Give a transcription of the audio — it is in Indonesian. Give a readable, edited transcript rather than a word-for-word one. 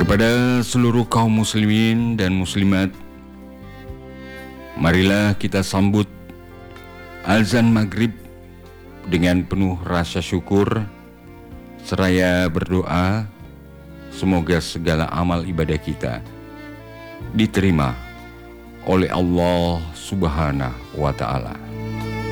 Kepada seluruh kaum muslimin dan muslimat, marilah kita sambut azan maghrib dengan penuh rasa syukur, seraya berdoa semoga segala amal ibadah kita diterima oleh Allah Subhanahu wa Ta'ala.